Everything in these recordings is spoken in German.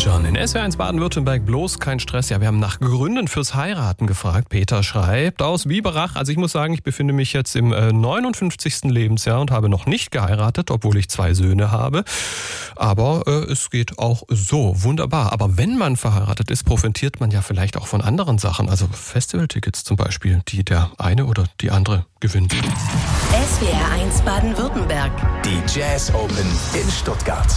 John in SWR1 Baden-Württemberg, bloß kein Stress. Ja, wir haben nach Gründen fürs Heiraten gefragt. Peter schreibt aus Biberach. Also ich muss sagen, ich befinde mich jetzt im 59. Lebensjahr und habe noch nicht geheiratet, obwohl ich 2 Söhne habe. Aber es geht auch so. Wunderbar. Aber wenn man verheiratet ist, profitiert man ja vielleicht auch von anderen Sachen. Also Festivaltickets zum Beispiel, die der eine oder die andere gewinnt. SWR1 Baden-Württemberg. Die Jazz Open in Stuttgart.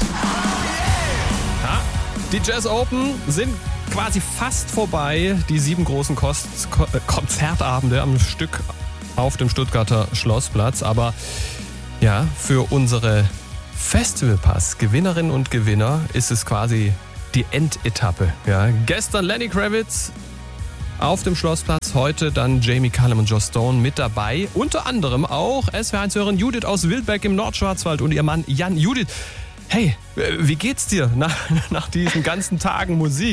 Ja, die Jazz Open sind quasi fast vorbei. Die 7 großen Konzertabende am Stück auf dem Stuttgarter Schlossplatz. Aber ja, für unsere Festivalpass-Gewinnerinnen und Gewinner ist es quasi die Endetappe. Ja, gestern Lenny Kravitz auf dem Schlossplatz, heute dann Jamie Cullum und Joss Stone mit dabei. Unter anderem auch SWR1-Hörerin Judith aus Wildberg im Nordschwarzwald und ihr Mann Jan. Judith, hey, wie geht's dir nach diesen ganzen Tagen Musik?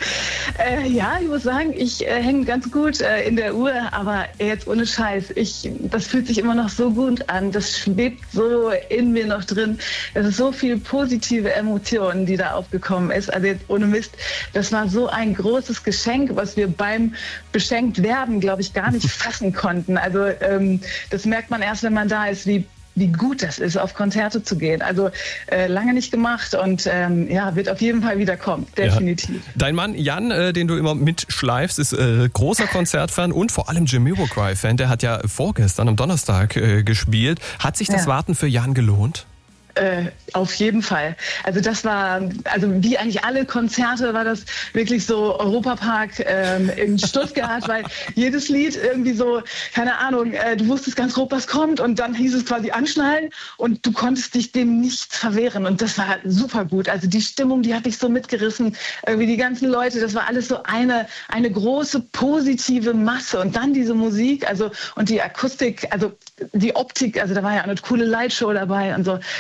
Ja, ich muss sagen, ich hänge ganz gut in der Uhr, aber jetzt ohne Scheiß. Das fühlt sich immer noch so gut an. Das schwebt so in mir noch drin. Es ist so viel positive Emotionen, die da aufgekommen ist. Also jetzt ohne Mist, das war so ein großes Geschenk, was wir beim beschenkt werden, glaube ich, gar nicht fassen konnten. Also das merkt man erst, wenn man da ist, wie gut das ist, auf Konzerte zu gehen. Also lange nicht gemacht und wird auf jeden Fall wieder kommen, definitiv. Ja. Dein Mann Jan, den du immer mitschleifst, ist großer Konzertfan und vor allem Jamiroquai-Fan. Der hat ja vorgestern am Donnerstag gespielt. Hat sich das Warten für Jan gelohnt? Auf jeden Fall. Also das war, wie eigentlich alle Konzerte war das wirklich so Europapark in Stuttgart, weil jedes Lied irgendwie so, keine Ahnung, du wusstest ganz grob, was kommt und dann hieß es quasi anschnallen und du konntest dich dem nicht verwehren und das war super gut. Also die Stimmung, die hat dich so mitgerissen, irgendwie die ganzen Leute, das war alles so eine große positive Masse und dann diese Musik, also und die Akustik, also die Optik, also da war ja eine coole Lightshow dabei und so.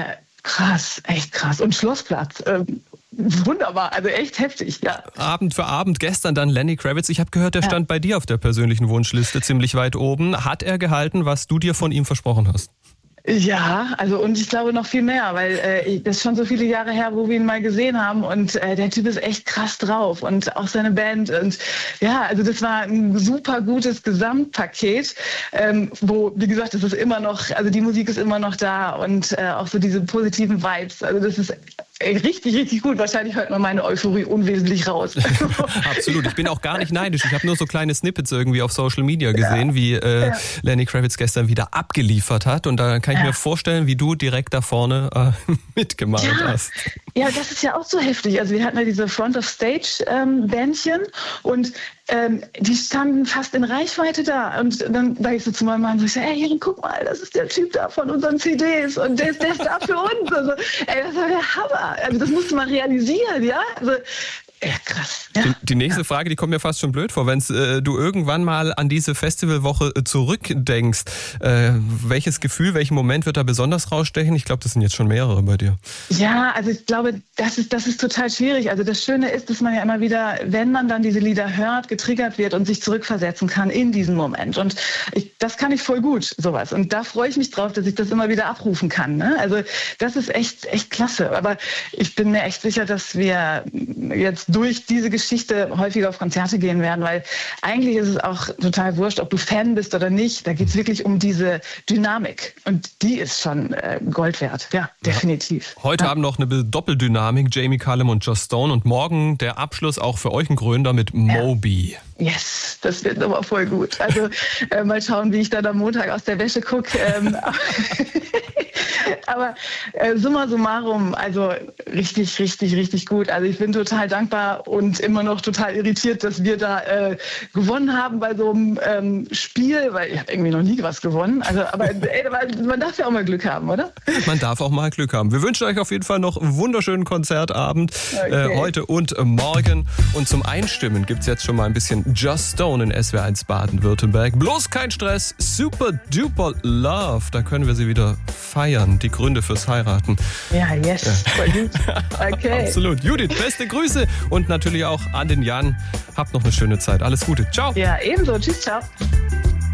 Krass, echt krass. Und Schlossplatz, wunderbar, also echt heftig, ja. Abend für Abend, gestern dann Lenny Kravitz. Ich habe gehört, der stand bei dir auf der persönlichen Wunschliste ziemlich weit oben. Hat er gehalten, was du dir von ihm versprochen hast? Ja, also und ich glaube noch viel mehr, weil das ist schon so viele Jahre her, wo wir ihn mal gesehen haben und der Typ ist echt krass drauf und auch seine Band und ja, also das war ein super gutes Gesamtpaket, wo, wie gesagt, es ist immer noch, also die Musik ist immer noch da und auch so diese positiven Vibes, also das ist richtig, richtig gut. Wahrscheinlich hört man meine Euphorie unwesentlich raus. Absolut. Ich bin auch gar nicht neidisch. Ich habe nur so kleine Snippets irgendwie auf Social Media gesehen, wie Lenny Kravitz gestern wieder abgeliefert hat. Und da kann ich mir vorstellen, wie du direkt da vorne mitgemacht hast. Ja, das ist ja auch so heftig. Also wir hatten ja diese Front-of-Stage-Bändchen und die standen fast in Reichweite da. Und dann sag ich so zu meinem Mann, so ich sage, Erin, guck mal, das ist der Typ da von unseren CDs und der ist da für uns. Also, das war der Hammer. Also das musste man realisieren, ja. Also, ja, krass. Ja. Die nächste Frage, die kommt mir fast schon blöd vor. Wenn du irgendwann mal an diese Festivalwoche zurückdenkst, welches Gefühl, welchen Moment wird da besonders rausstechen? Ich glaube, das sind jetzt schon mehrere bei dir. Ja, also ich glaube, das ist total schwierig. Also das Schöne ist, dass man ja immer wieder, wenn man dann diese Lieder hört, getriggert wird und sich zurückversetzen kann in diesen Moment. Und das kann ich voll gut, sowas. Und da freue ich mich drauf, dass ich das immer wieder abrufen kann. Ne? Also das ist echt klasse. Aber ich bin mir echt sicher, dass wir jetzt durch diese Geschichte häufiger auf Konzerte gehen werden, weil eigentlich ist es auch total wurscht, ob du Fan bist oder nicht. Da geht es wirklich um diese Dynamik und die ist schon Gold wert. Ja, definitiv. Heute Abend noch eine Doppeldynamik, Jamie Cullum und Joss Stone und morgen der Abschluss auch für euch ein Gründer mit Moby. Yes, das wird aber voll gut. Also mal schauen, wie ich dann am Montag aus der Wäsche gucke. Aber summa summarum, also richtig, richtig, richtig gut. Also ich bin total dankbar und immer noch total irritiert, dass wir da gewonnen haben bei so einem Spiel, weil ich habe irgendwie noch nie was gewonnen. Also, aber man darf ja auch mal Glück haben, oder? Man darf auch mal Glück haben. Wir wünschen euch auf jeden Fall noch einen wunderschönen Konzertabend heute und morgen. Und zum Einstimmen gibt es jetzt schon mal ein bisschen Joss Stone in SWR1 Baden-Württemberg. Bloß kein Stress, super duper love. Da können wir sie wieder feiern. Die Gründe fürs Heiraten. Ja, yes, voll gut. Okay. Absolut. Judith, beste Grüße und natürlich auch an den Jan. Habt noch eine schöne Zeit. Alles Gute. Ciao. Ja, ebenso. Tschüss, ciao.